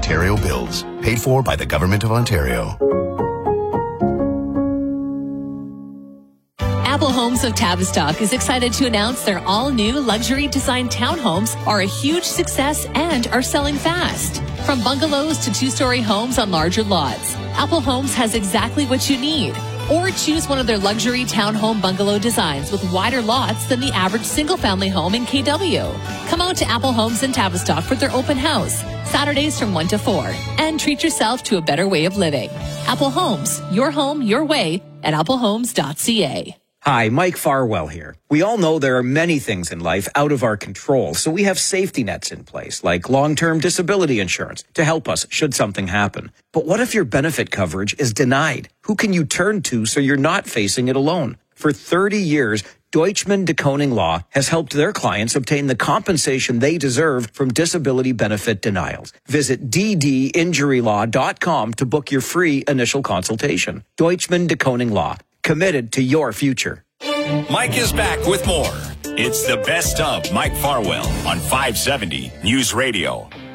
Ontario builds. Paid for by the Government of Ontario. Apple Homes of Tavistock is excited to announce their all-new luxury design townhomes are a huge success and are selling fast. From bungalows to two-story homes on larger lots, Apple Homes has exactly what you need. Or choose one of their luxury townhome bungalow designs with wider lots than the average single-family home in KW. Come out to Apple Homes in Tavistock for their open house, Saturdays from 1 to 4, and treat yourself to a better way of living. Apple Homes, your home, your way, at applehomes.ca. Hi, Mike Farwell here. We all know there are many things in life out of our control, so we have safety nets in place, like long-term disability insurance, to help us should something happen. But what if your benefit coverage is denied? Who can you turn to so you're not facing it alone? For 30 years, Deutschman de Koning Law has helped their clients obtain the compensation they deserve from disability benefit denials. Visit ddinjurylaw.com to book your free initial consultation. Deutschman de Koning Law. Committed to your future. Mike is back with more. It's the best of Mike Farwell on 570 News Radio.